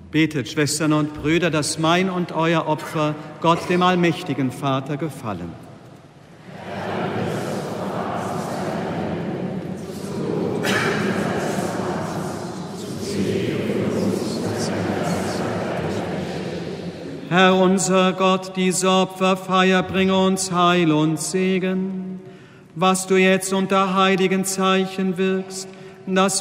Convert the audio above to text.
Betet, Schwestern und Brüder, dass mein und euer Opfer Gott, dem allmächtigen Vater, gefallen. Herr unser Gott, diese Opferfeier bringe uns Heil und Segen. Was du jetzt unter heiligen Zeichen wirkst, das